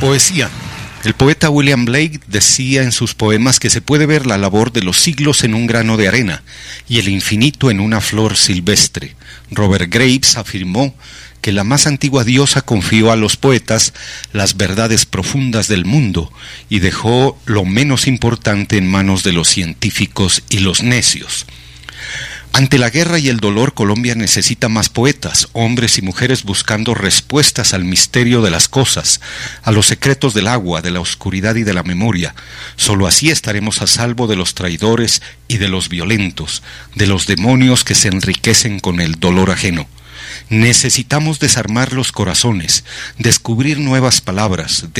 Poesía. El poeta William Blake decía en sus poemas que se puede ver la labor de los siglos en un grano de arena y el infinito en una flor silvestre. Robert Graves afirmó que la más antigua diosa confió a los poetas las verdades profundas del mundo y dejó lo menos importante en manos de los científicos y los necios. Ante la guerra y el dolor, Colombia necesita más poetas, hombres y mujeres buscando respuestas al misterio de las cosas, a los secretos del agua, de la oscuridad y de la memoria. Solo así estaremos a salvo de los traidores y de los violentos, de los demonios que se enriquecen con el dolor ajeno. Necesitamos desarmar los corazones, descubrir nuevas palabras,